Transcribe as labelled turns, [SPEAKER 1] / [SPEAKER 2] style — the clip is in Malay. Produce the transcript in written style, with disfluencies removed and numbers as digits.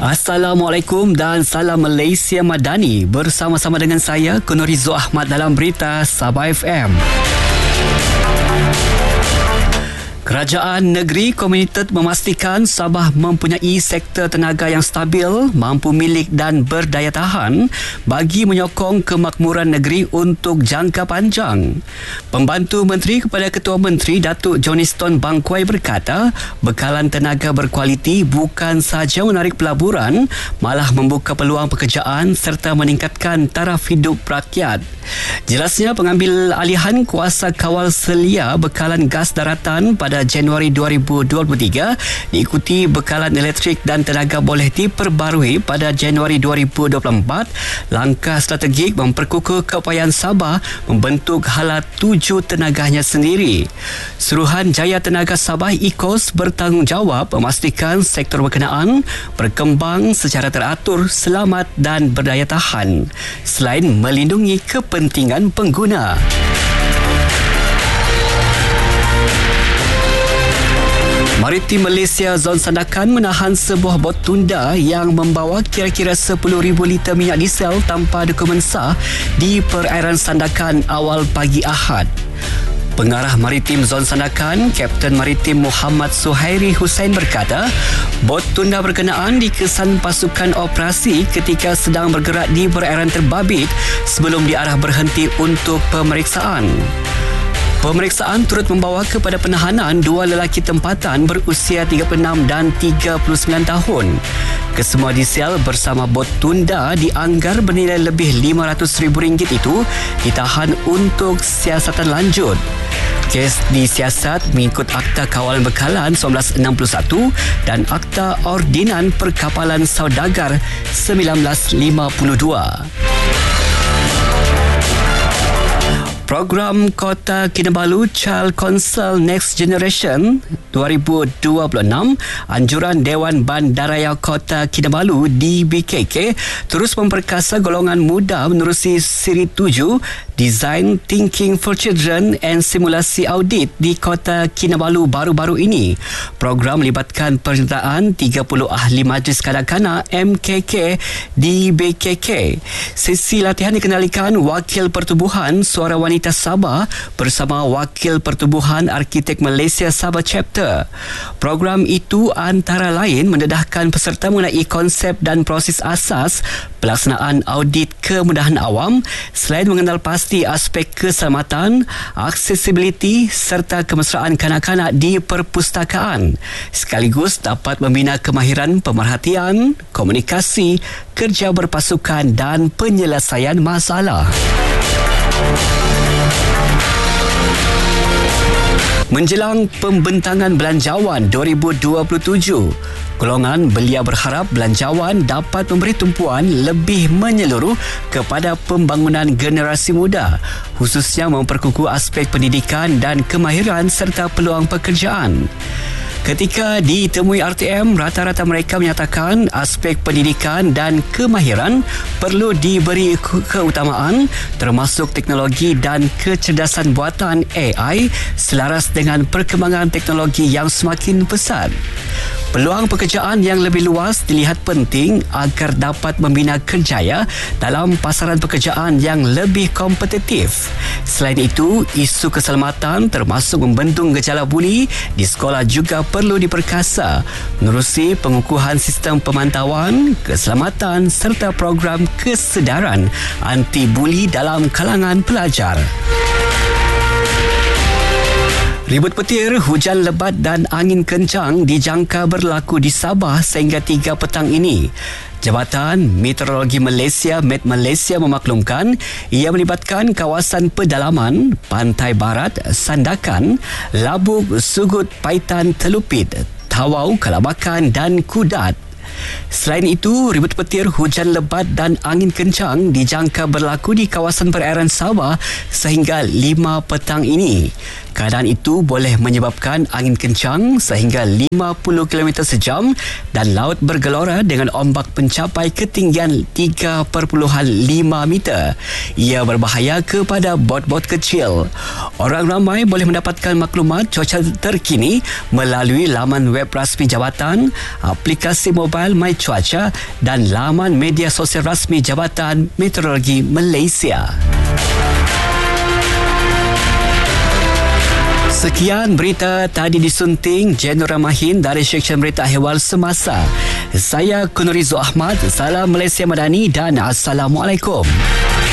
[SPEAKER 1] Assalamualaikum dan salam Malaysia Madani. Bersama-sama dengan saya Kunurizo Ahmad dalam berita Sabah FM. Kerajaan Negeri Komunitas memastikan Sabah mempunyai sektor tenaga yang stabil, mampu milik dan berdaya tahan bagi menyokong kemakmuran negeri untuk jangka panjang. Pembantu Menteri kepada Ketua Menteri Datuk Johnston Bangkwai berkata, bekalan tenaga berkualiti bukan sahaja menarik pelaburan, malah membuka peluang pekerjaan serta meningkatkan taraf hidup rakyat. Jelasnya, pengambil alihan kuasa kawal selia bekalan gas daratan pada Januari 2023 diikuti bekalan elektrik dan tenaga boleh diperbarui pada Januari 2024. Langkah strategik memperkukuh keupayaan Sabah membentuk hala 7 tenaganya sendiri. Suruhan Jaya Tenaga Sabah IKOS bertanggungjawab memastikan sektor berkenaan berkembang secara teratur, selamat dan berdaya tahan selain melindungi kepentingan pengguna. Maritim Malaysia Zon Sandakan menahan sebuah bot tunda yang membawa kira-kira 10,000 liter minyak diesel tanpa dokumen sah di perairan Sandakan awal pagi Ahad. Pengarah Maritim Zon Sandakan, Kapten Maritim Muhammad Suhairi Hussein berkata, bot tunda berkenaan dikesan pasukan operasi ketika sedang bergerak di perairan terbabit sebelum diarah berhenti untuk pemeriksaan. Pemeriksaan turut membawa kepada penahanan dua lelaki tempatan berusia 36 dan 39 tahun. Kesemua diesel bersama bot tunda dianggar bernilai lebih RM500,000 itu ditahan untuk siasatan lanjut. Kes disiasat mengikut Akta Kawalan Bekalan 1961 dan Akta Ordinan Perkapalan Saudagar 1952. Program Kota Kinabalu Child Council Next Generation 2026, anjuran Dewan Bandaraya Kota Kinabalu DBKK terus memperkasa golongan muda menerusi siri 7 Design Thinking for Children and Simulasi Audit di Kota Kinabalu baru-baru ini. Program melibatkan penyertaan 30 ahli majlis kanak-kanak MKK DBKK. Sesi latihan dikendalikan Wakil Pertubuhan Suara Wanita Sabah bersama Wakil Pertubuhan Arkitek Malaysia Sabah Chapter. Program itu antara lain mendedahkan peserta mengenai konsep dan proses asas pelaksanaan audit kemudahan awam selain mengenal pasti aspek keselamatan, aksesibiliti serta kemesraan kanak-kanak di perpustakaan, sekaligus dapat membina kemahiran pemerhatian, komunikasi, kerja berpasukan dan penyelesaian masalah. Menjelang pembentangan belanjawan 2027, golongan belia berharap belanjawan dapat memberi tumpuan lebih menyeluruh kepada pembangunan generasi muda, khususnya memperkukuh aspek pendidikan dan kemahiran serta peluang pekerjaan. Ketika ditemui RTM, rata-rata mereka menyatakan aspek pendidikan dan kemahiran perlu diberi keutamaan termasuk teknologi dan kecerdasan buatan AI selaras dengan perkembangan teknologi yang semakin pesat. Peluang pekerjaan yang lebih luas dilihat penting agar dapat membina kerjaya dalam pasaran pekerjaan yang lebih kompetitif. Selain itu, isu keselamatan termasuk membendung gejala buli di sekolah juga perlu diperkasa menerusi pengukuhan sistem pemantauan, keselamatan serta program kesedaran anti buli dalam kalangan pelajar. Ribut petir, hujan lebat dan angin kencang dijangka berlaku di Sabah sehingga 3 petang ini. Jabatan Meteorologi Malaysia Met Malaysia memaklumkan ia melibatkan kawasan pedalaman, pantai barat, Sandakan, Labuk, Sugut, Paitan, Telupit, Tawau, Kalabakan dan Kudat. Selain itu, ribut petir, hujan lebat dan angin kencang dijangka berlaku di kawasan perairan Sabah sehingga 5 petang ini. Keadaan itu boleh menyebabkan angin kencang sehingga 50 km sejam dan laut bergelora dengan ombak mencapai ketinggian 3.5 meter. Ia berbahaya kepada bot-bot kecil. Orang ramai boleh mendapatkan maklumat cuaca terkini melalui laman web rasmi jabatan, aplikasi mobile profil My Cuaca dan laman media sosial rasmi Jabatan Meteorologi Malaysia. Sekian berita tadi disunting Jeneral Mahin dari Seksyen Berita Ehwal Semasa. Saya Kunurizu Ahmad. Salam Malaysia Madani dan Assalamualaikum.